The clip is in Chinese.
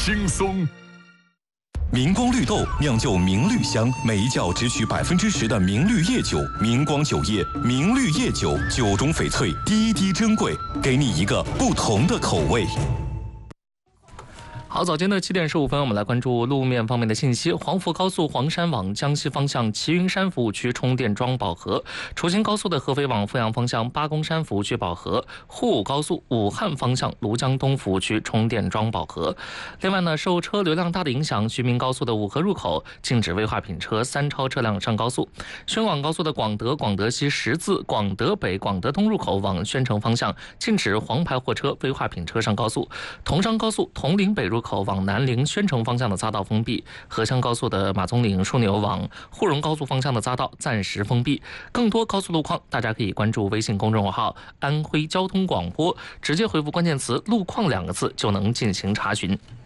轻松。 明光绿豆酿就明绿香，每一窖只取10%的明绿叶酒。明光酒业明绿叶酒，酒中翡翠，滴滴珍贵，给你一个不同的口味。 好，早间的7点15分，我们来关注路面方面的信息。黄福高速黄山往江西方向齐云山服务区充电桩饱和；楚新高速的合肥往阜阳方向八公山服务区饱和；沪武高速武汉方向庐江东服务区充电桩饱和。另外呢，受车流量大的影响，徐明高速的五河入口禁止危化品车3超车辆上高速；宣广高速的广德、广德西十字、广德北、广德东入口往宣城方向禁止黄牌货车、危化品车上高速；同商高速铜陵北入口往南陵宣城方向的匝道封闭，合湘高速的马宗岭枢纽往沪蓉高速方向的匝道暂时封闭。更多高速路况，大家可以关注微信公众号安徽交通广播，直接回复关键词路况2个字就能进行查询。